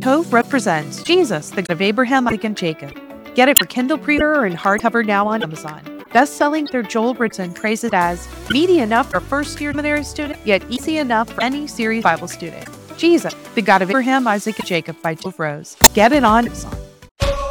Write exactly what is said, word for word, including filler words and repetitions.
Tove represents Jesus, the God of Abraham, Isaac, and Jacob. Get it for Kindle pre-order and hardcover now on Amazon. Best-selling author Joel Ritson praised it as meaty enough for a first-year seminary student, yet easy enough for any serious Bible student. Jesus, the God of Abraham, Isaac, and Jacob by Tove Rose. Get it on Amazon.